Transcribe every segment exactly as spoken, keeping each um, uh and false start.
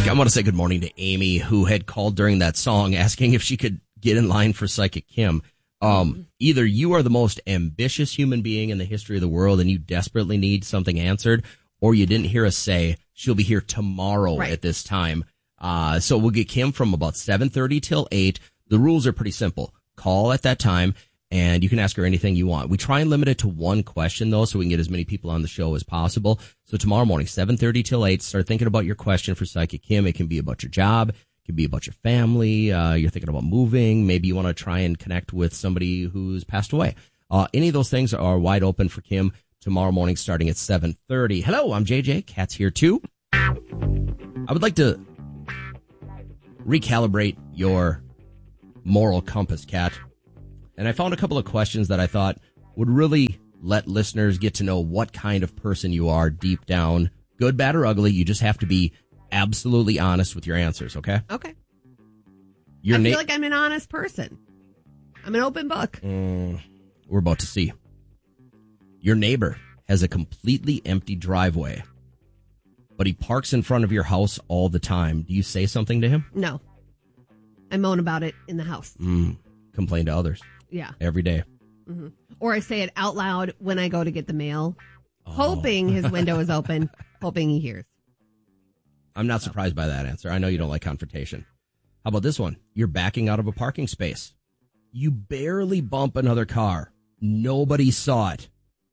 I want to say good morning to Amy, who had called during that song asking if she could get in line for Psychic Kim. Um, either you are the most ambitious human being in the history of the world and you desperately need something answered, or you didn't hear us say she'll be here tomorrow right. at this time. Uh, so we'll get Kim from about seven thirty till eight. The rules are pretty simple. Call at that time, and you can ask her anything you want. We try and limit it to one question, though, so we can get as many people on the show as possible. So tomorrow morning, seven thirty till eight, start thinking about your question for Psychic Kim. It can be about your job. It can be about your family. Uh, you're thinking about moving. Maybe you want to try and connect with somebody who's passed away. Uh, any of those things are wide open for Kim tomorrow morning starting at seven thirty. Hello, I'm J J. Kat's here, too. I would like to recalibrate your moral compass, Kat. And I found a couple of questions that I thought would really let listeners get to know what kind of person you are deep down. Good, bad, or ugly. You just have to be absolutely honest with your answers, okay? Okay. Your I na- feel like I'm an honest person. I'm an open book. Mm, we're about to see. Your neighbor has a completely empty driveway, but he parks in front of your house all the time. Do you say something to him? No. I moan about it in the house. Mm, complain to others. Yeah. Every day. Mm-hmm. Or I say it out loud when I go to get the mail, oh. hoping his window is open, hoping he hears. I'm not surprised by that answer. I know you don't like confrontation. How about this one? You're backing out of a parking space. You barely bump another car. Nobody saw it.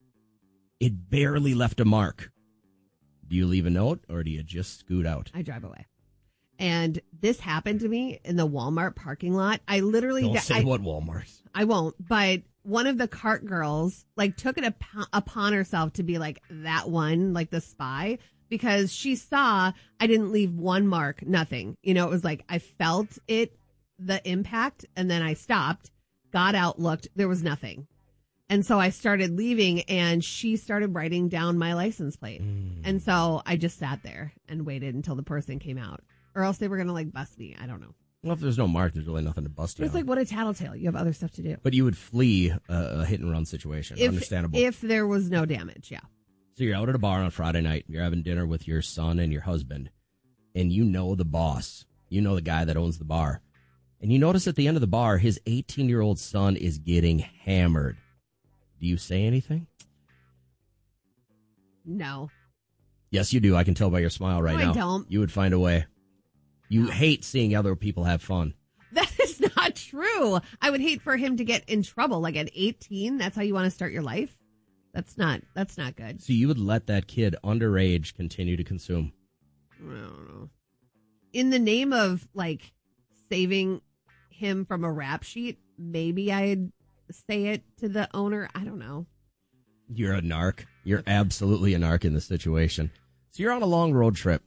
It barely left a mark. Do you leave a note or do you just scoot out? I drive away. And this happened to me in the Walmart parking lot. I literally... Don't say I, what Walmart. I won't, but one of the cart girls like took it up, upon herself to be like that one, like the spy, because she saw I didn't leave one mark, nothing. You know, it was like I felt it, the impact, and then I stopped, got out, looked, there was nothing. And so I started leaving, and she started writing down my license plate. Mm. And so I just sat there and waited until the person came out. Or else they were going to, like, bust me. I don't know. Well, if there's no mark, there's really nothing to bust you It's on. like, what a tattletale. You have other stuff to do. But you would flee a, a hit-and-run situation. If, Understandable. If there was no damage, yeah. So you're out at a bar on Friday night. You're having dinner with your son and your husband. And you know the boss. You know the guy that owns the bar. And you notice at the end of the bar, his eighteen-year-old son is getting hammered. Do you say anything? No. Yes, you do. I can tell by your smile right no, now. I don't. You would find a way. You no. hate seeing other people have fun. That is not true. I would hate for him to get in trouble. Like at eighteen, that's how you want to start your life? That's not, that's not good. So you would let that kid underage continue to consume? I don't know. In the name of, like, saving him from a rap sheet, maybe I'd say it to the owner. I don't know. You're a narc. You're absolutely a narc in this situation. So you're on a long road trip.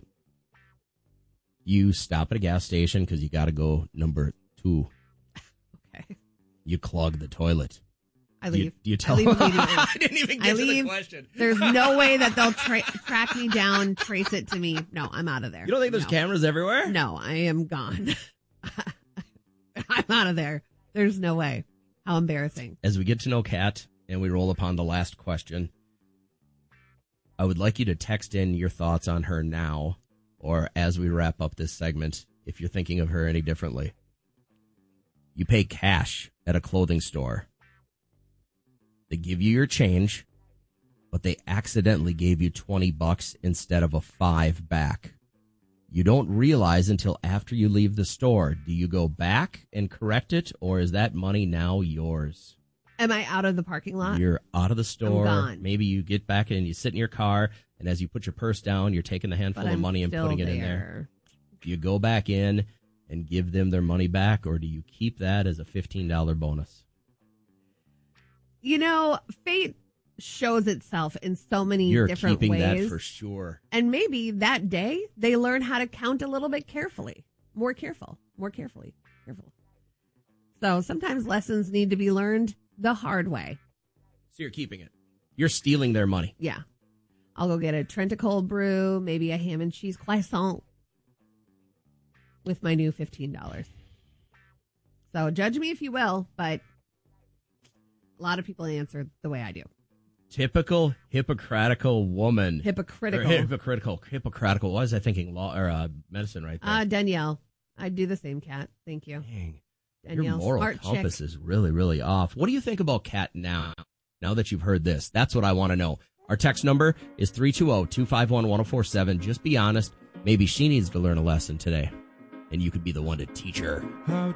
You stop at a gas station because you got to go number two. Okay. You clog the toilet. I leave. You, do you tell I, leave I didn't even get I to leave. the question. There's no way that they'll tra- track me down, trace it to me. No, I'm out of there. You don't think there's no. cameras everywhere? No, I am gone. I'm out of there. There's no way. How embarrassing. As we get to know Kat and we roll upon the last question, I would like you to text in your thoughts on her now or as we wrap up this segment, if you're thinking of her any differently. You pay cash at a clothing store. They give you your change, but they accidentally gave you twenty bucks instead of a five back. You don't realize until after you leave the store. Do you go back and correct it, or is that money now yours? Am I out of the parking lot? You're out of the store. I'm gone. Maybe you get back and you sit in your car, and as you put your purse down, you're taking the handful but of I'm money and putting it there. in there. Do you go back in and give them their money back, or do you keep that as a fifteen dollars bonus? You know, fate shows itself in so many You're different keeping ways. that for sure. And maybe that day they learn how to count a little bit carefully. More careful. More carefully. Careful. So sometimes lessons need to be learned the hard way. So you're keeping it. You're stealing their money. Yeah. I'll go get a Trenta cold brew, maybe a ham and cheese croissant with my new fifteen dollars. So judge me if you will, but a lot of people answer the way I do. Typical hypocritical woman. Hypocritical. Or hypocritical. Hypocritical. Why was I thinking law or uh, medicine right there? Uh, Danielle. I'd do the same, Kat. Thank you. Dang. Danielle, Your moral smart compass chick. is really, really off. What do you think about Kat now? Now that you've heard this, that's what I want to know. Our text number is three two zero, two five one, one zero four seven. Just be honest. Maybe she needs to learn a lesson today, and you could be the one to teach her. How